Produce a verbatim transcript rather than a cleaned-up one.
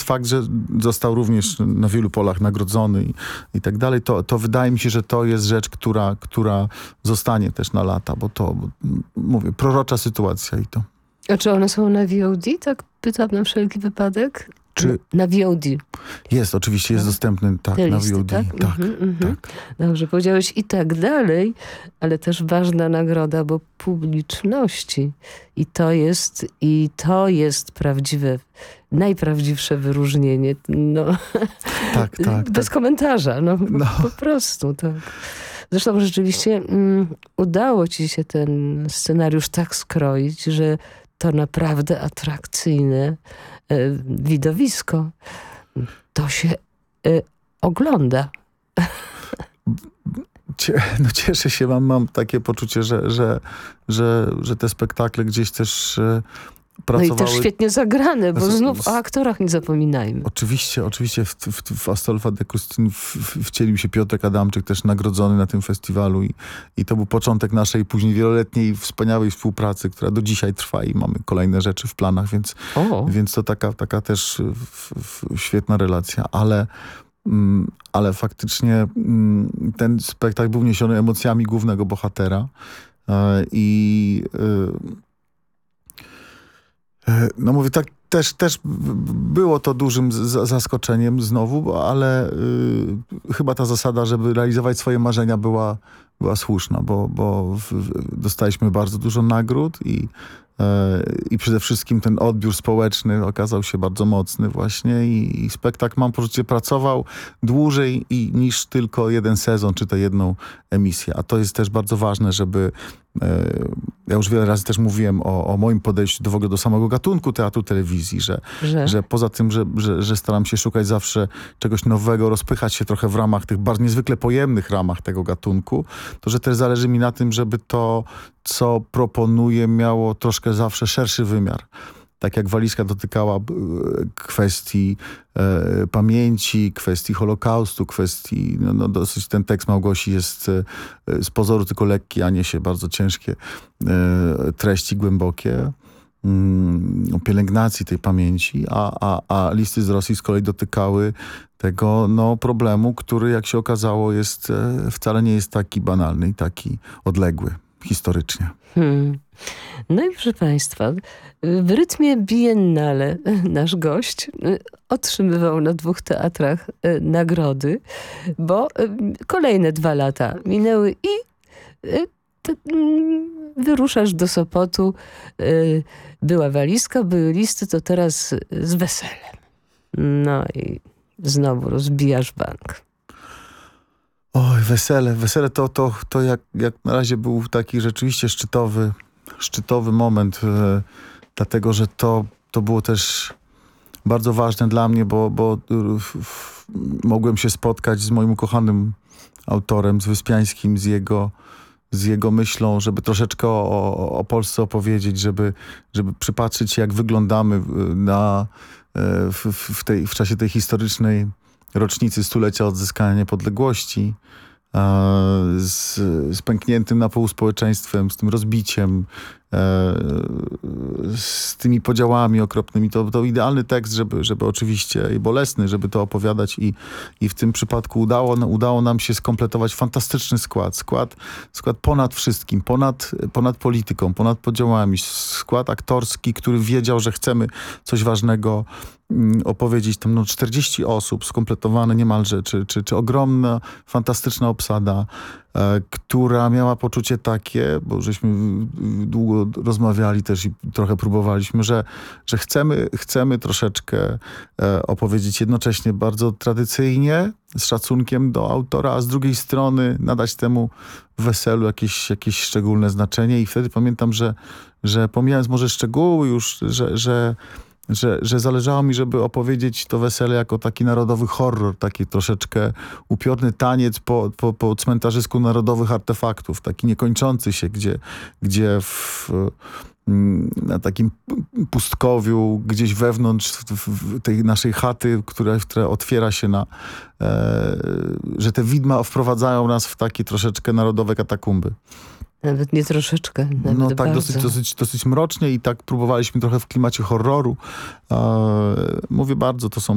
fakt, że został również na wielu polach nagrodzony i, i tak dalej, to, to wydaje mi się, że to jest rzecz, która, która zostanie też na lata, bo to, bo, mówię, prorocza sytuacja i to. A czy one są na V O D? Tak pytam na wszelki wypadek. Czy... Na V O D. Jest, oczywiście jest dostępny, tak, Te na listy, V O D. tak? Tak, Mhm, mhm. tak. Dobrze, powiedziałeś i tak dalej, ale też ważna nagroda, bo publiczności. I to jest, i to jest prawdziwe, najprawdziwsze wyróżnienie. No, Tak, tak. bez tak. komentarza, no, No. po prostu, tak. Zresztą rzeczywiście mm, udało ci się ten scenariusz tak skroić, że to naprawdę atrakcyjne e, widowisko. To się e, ogląda. Cie, no cieszę się, mam, mam takie poczucie, że, że, że, że te spektakle gdzieś też e, pracowały. No i też świetnie zagrane, bo Z- znów z- o aktorach nie zapominajmy. Oczywiście, oczywiście w, w, w Astolfa de Custine w, w, wcielił się Piotrek Adamczyk, też nagrodzony na tym festiwalu i, i to był początek naszej później wieloletniej, wspaniałej współpracy, która do dzisiaj trwa i mamy kolejne rzeczy w planach, więc, O. więc to taka, taka też w, w, świetna relacja, ale, mm, ale faktycznie mm, ten spektakl był niesiony emocjami głównego bohatera e, i e, no mówię, tak też, też było to dużym z- zaskoczeniem znowu, bo- ale y, chyba ta zasada, żeby realizować swoje marzenia była, była słuszna, bo, bo w, w, dostaliśmy bardzo dużo nagród i, y, i przede wszystkim ten odbiór społeczny okazał się bardzo mocny właśnie i, i spektakl, mam poczucie, pracował dłużej i, niż tylko jeden sezon, czy to jedną emisję. A to jest też bardzo ważne, żeby ja już wiele razy też mówiłem o, o moim podejściu do w ogóle do samego gatunku teatru, telewizji, że, Że? że poza tym, że, że, że staram się szukać zawsze czegoś nowego, rozpychać się trochę w ramach tych bardzo niezwykle pojemnych ramach tego gatunku, to że też zależy mi na tym, żeby to, co proponuję, miało troszkę zawsze szerszy wymiar. Tak jak Walizka dotykała e, kwestii e, pamięci, kwestii Holokaustu, kwestii, no, no dosyć ten tekst Małgosi jest e, z pozoru tylko lekki, a niesie bardzo ciężkie e, treści głębokie, mm, o pielęgnacji tej pamięci, a, a, a listy z Rosji z kolei dotykały tego no, problemu, który jak się okazało jest, e, wcale nie jest taki banalny i taki odległy historycznie. Hmm. No i proszę Państwa, w rytmie Biennale nasz gość otrzymywał na dwóch teatrach nagrody, bo kolejne dwa lata minęły i ty, wyruszasz do Sopotu. Była Walizka, były listy, to teraz z weselem. No i znowu rozbijasz bank. Oj, wesele. Wesele to, to, to jak, jak na razie był taki rzeczywiście szczytowy, szczytowy moment, e, dlatego, że to, to było też bardzo ważne dla mnie, bo, bo f, f, mogłem się spotkać z moim ukochanym autorem, z Wyspiańskim, z jego, z jego myślą, żeby troszeczkę o, o Polsce opowiedzieć, żeby, żeby przypatrzyć się, jak wyglądamy na, w, w, tej, w czasie tej historycznej rocznicy stulecia odzyskania niepodległości, z, z pękniętym na pół społeczeństwem, z tym rozbiciem, z tymi podziałami okropnymi. To, to idealny tekst, żeby, żeby oczywiście, i bolesny, żeby to opowiadać i, i w tym przypadku udało, udało nam się skompletować fantastyczny skład. Skład, skład ponad wszystkim, ponad, ponad polityką, ponad podziałami. Skład aktorski, który wiedział, że chcemy coś ważnego opowiedzieć. Tam no czterdzieści osób skompletowane niemalże, czy, czy, czy ogromna, fantastyczna obsada, e, która miała poczucie takie, bo żeśmy długo rozmawiali też i trochę próbowaliśmy, że, że chcemy, chcemy troszeczkę e, opowiedzieć jednocześnie bardzo tradycyjnie, z szacunkiem do autora, a z drugiej strony nadać temu weselu jakieś, jakieś szczególne znaczenie i wtedy pamiętam, że, że pomijając może szczegóły już, że, że Że, że zależało mi, żeby opowiedzieć to wesele jako taki narodowy horror, taki troszeczkę upiorny taniec po, po, po cmentarzysku narodowych artefaktów, taki niekończący się, gdzie, gdzie w, na takim pustkowiu, gdzieś wewnątrz tej naszej chaty, która, która otwiera się na... E, że te widma wprowadzają nas w takie troszeczkę narodowe katakumby. Nawet nie troszeczkę, nawet No tak bardzo. dosyć, dosyć, dosyć mrocznie i tak próbowaliśmy trochę w klimacie horroru. E, mówię bardzo, to są